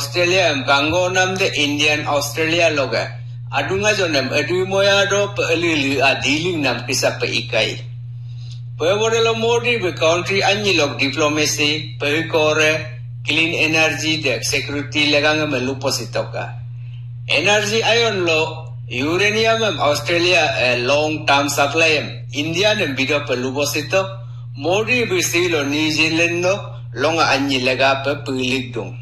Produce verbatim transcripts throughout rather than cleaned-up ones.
Australia em kanggo nam de Indian Australia loga. Adunga jonem adu moya do pelili adiling nam kisa pe ikai. Pebodelo modi be country anyi log diplomacy, pekore, clean energy de security legang melupo sitoka. Energy ayon lo uranium em Australia eh, long term supply em India nem bido pelupo sitok. Modi be silo New Zealand no longa anyi lega pe pilik dung.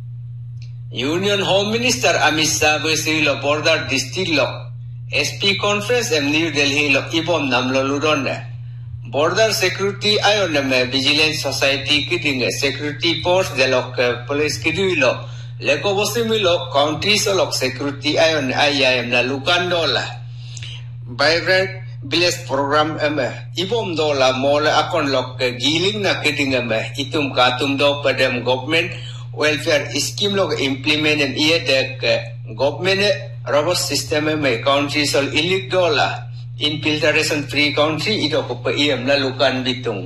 Union Home Minister Amit Shah besilo border district lo S P conference em New Delhi lo ibom nam lo ludonne. Border security ayon me vigilance society kiding security force de lo police kiduilo leko bosimilo countries lo security ayon ayam la lukandola. Vibrant village program em ibom do la mola akon lo giling na kiding em itum katum do padam government welfare scheme log implement em iye dek government robust system em country sol ilik dola infiltration free country ito ko pa iem la lukan bitung.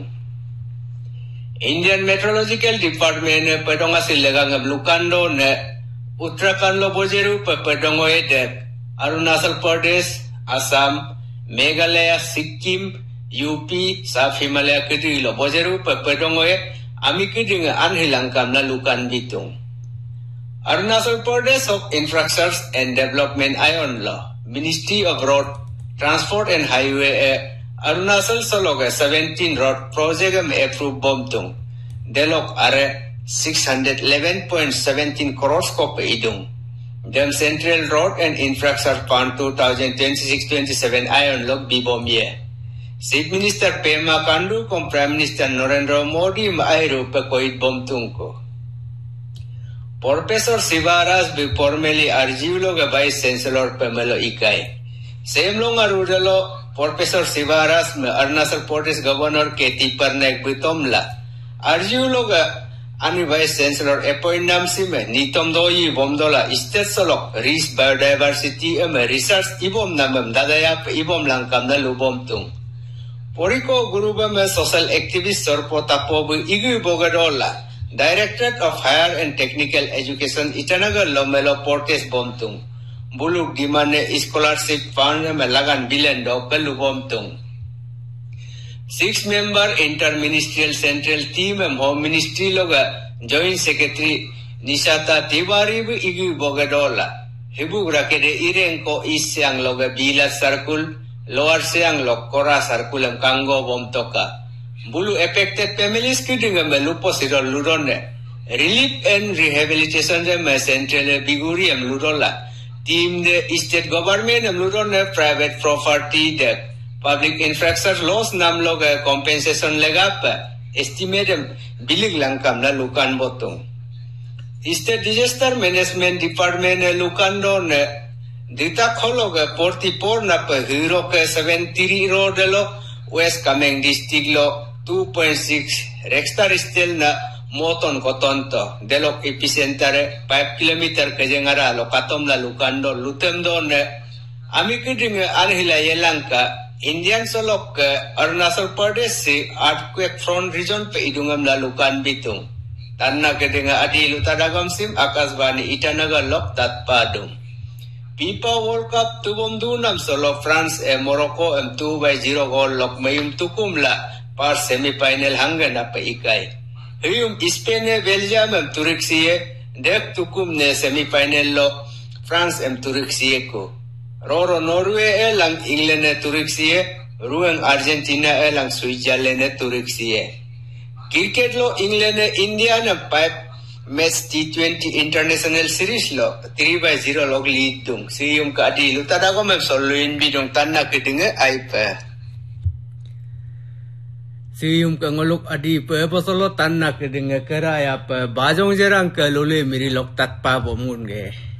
Indian Meteorological Department padonga silaga ngam lukan do ne Uttarakhand lo bojeru pa padongo e dek Arunachal Pradesh, Assam, Meghalaya, Sikkim, U P, South Himalaya kedi lo bojeru pa padongo e Ami kiding anhilang kam na lukan bitung. Arunachal Pradesh of Infrastructure and Development ayon law. Ministry of Road, Transport and Highway eh, Arunachal Sologa seventeen road project em approve bomtung. Delok are six hundred eleven point one seven crores kope idung. Dem Central Road and Infrastructure Fund twenty twenty-six twenty-seven ayon log bibom ye. Chief Minister Pema Khandu com Prime Minister Narendra Modi mairu pe koit bom tungko. Professor Sivaras be formally arjiulo ga Vice Chancellor Pamelo Ikai. Same long arudalo Professor Sivaras me Arunachal Pradesh Governor K T Parnaik bitomla. Arjiulo ga ani Vice Chancellor appoint nam sime nitom doi bomdola state solok risk biodiversity em research ibom namam dadaya ibom langkam na lubom tung. Poriko Gurubam social activist Sorpo Tapobu Igu Bogadola, Directorate of Higher and Technical Education Itanagar Lomelo Portes Bomtung, Buluk Dimane Scholarship Fund Melagan Bilendo Pelu Bomtung. Six member interministerial central team and Home Ministry Loga, Joint Secretary Nishata Tiwari Igu Bogadola, Hibu Rakede Irenko Isyang Loga Bila Circle. Lower Siang Lok Kora Sarkulam Kango Bomtoka. Bulu affected families kidding a melupo sidol ludone. Relief and rehabilitation them central Bigurium Ludola. Team the state government and Ludone private property the public infrastructure loss namlog compensation legap. Estimate them bilig langkam la lukan botung. State disaster management department lukando ne Dita khologa forty-four na pa hero ke seventy road lo West Kameng district lo two point six Rextar still na moton kotonto delok epicenter five kilometer ke jengara lo katom la lukando lutem do ne ami kiding anhila yelanka Indian solok ke Arunachal Pradesh si earthquake front region pe idungam la lukan bitung tanna kiding adi lutadagam sim akasbani itanaga lok tatpadung. FIFA World Cup tubom dunam solo France e Morocco em two by zero goal lok mayum tukum la par semi-final hanggan apa ikai. Huyum Spain e Belgium em Turksie dek tukum ne semi-final lo France em Turksie ko. Roro Norway e lang England e Turksie, ruang Argentina e lang Switzerland e Turksie. Cricket lo England e India na pipe match T twenty international series lo three by zero log lead dung siyum ka di lu tada ko mem soluin bidong tanna kedenge ai pa siyum ka ngolok adi pa pasolo tanna kedenge kara ya pa bajong jerang ka lole miri lok tat pa bomun ge